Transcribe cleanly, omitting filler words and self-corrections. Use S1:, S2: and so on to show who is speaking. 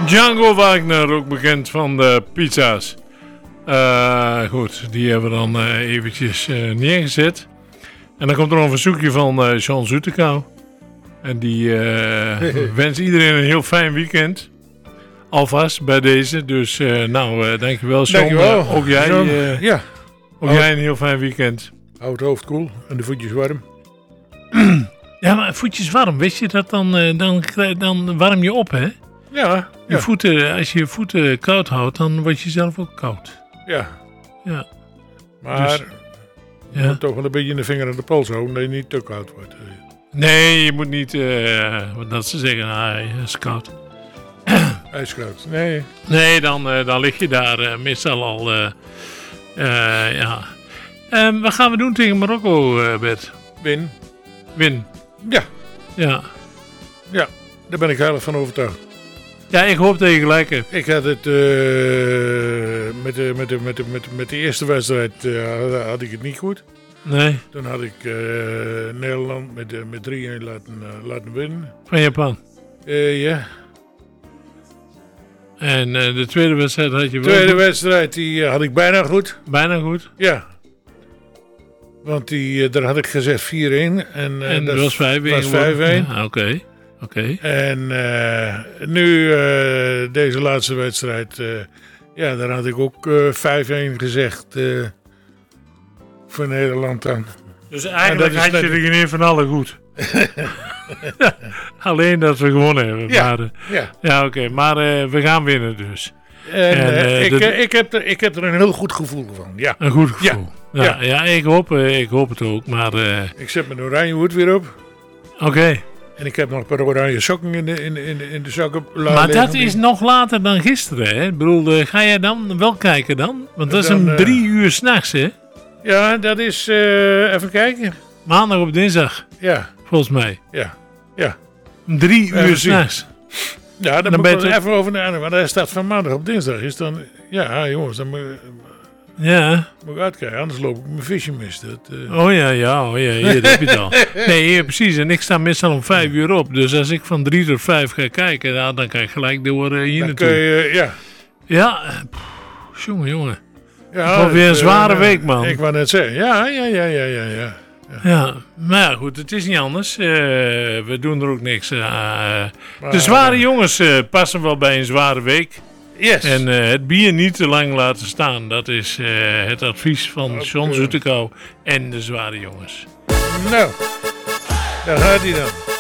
S1: Django Wagner, ook bekend van de pizza's. Goed, die hebben we dan eventjes neergezet. En dan komt er nog een verzoekje van John Zoetekau. En die wens iedereen een heel fijn weekend. Alvast bij deze. Dus dankjewel John.
S2: Dankjewel.
S1: Ook jij,
S2: Ja.
S1: jij een heel fijn weekend.
S2: Houd het hoofd koel en de voetjes warm.
S1: Ja, maar voetjes warm. Weet je dat dan warm je op, hè?
S2: Ja.
S1: Als je je voeten koud houdt, dan word je zelf ook koud.
S2: Ja.
S1: Ja.
S2: Maar je
S1: Ja.
S2: moet toch wel een beetje de vinger aan de pols houden, dat je niet te koud wordt.
S1: Nee, je moet niet dat ze zeggen, hij is koud.
S2: IJskoud. Nee.
S1: Nee, dan lig je daar meestal al. Ja. Wat gaan we doen tegen Marokko, Bert?
S2: Win.
S1: Win.
S2: Ja.
S1: Ja.
S2: Ja. Daar ben ik heilig van overtuigd.
S1: Ja, ik hoop dat je gelijk hebt.
S2: Ik had het met de eerste wedstrijd had ik het niet goed.
S1: Nee,
S2: Toen had ik Nederland met 3-1 laten winnen.
S1: van Japan.
S2: Ja.
S1: En de tweede wedstrijd had je wel
S2: Tweede
S1: goed.
S2: wedstrijd die had ik bijna goed.
S1: Bijna goed.
S2: Ja. Want daar had ik gezegd 4-1.
S1: En dat was 5-1.
S2: was 5-1.
S1: Ja, Oké.
S2: En nu deze laatste wedstrijd, daar had ik ook 5-1 gezegd voor Nederland dan.
S1: Dus eigenlijk
S2: dat is
S1: had je er geen van alle goed. Alleen dat we gewonnen hebben.
S2: Ja,
S1: Maar,
S2: ja.
S1: Ja, oké. Maar we gaan winnen dus.
S2: En ik heb er een heel goed gevoel van, ja.
S1: Een goed gevoel.
S2: Ja.
S1: Ja, ik hoop het ook. Maar
S2: Ik zet mijn oranje hoed weer op.
S1: Oké.
S2: En ik heb nog een paar oranje sokken in de zakken.
S1: Maar dat is nog later dan gisteren, hè? Ik bedoel, ga jij dan wel kijken dan? Want dat is
S2: Dan,
S1: om 3 uur s'nachts, hè?
S2: Ja, dat is, even kijken.
S1: Maandag op dinsdag,
S2: Ja,
S1: volgens mij.
S2: ja.
S1: Om 3
S2: Even
S1: uur
S2: zien.
S1: s'nachts.
S2: Ja, daar
S1: Dan
S2: moet
S1: ben
S2: ik
S1: je
S2: wel even over nadenken. Want hij staat van maandag op dinsdag. Is dan, ja, jongens, dan
S1: Ja.
S2: moet ik uitkijken. Anders loop ik mijn visje mis.
S1: Oh ja, hier heb je het al. Nee, precies. En ik sta meestal om 5 uur op. Dus als ik van 3 tot 5 ga kijken, dan kan ik gelijk door hier
S2: dan kun
S1: naartoe.
S2: je, ja.
S1: Ja, jongen.
S2: Ja,
S1: Wordt weer een zware week, man.
S2: Ik wou net zeggen, ja.
S1: Ja, maar ja, goed, het is niet anders. We doen er ook niks aan.
S2: Maar,
S1: De zware jongens passen wel bij een zware week.
S2: Yes.
S1: En het bier niet te lang laten staan. Dat is het advies van John Zoetekau en de zware jongens.
S2: Nou, daar gaat hij dan.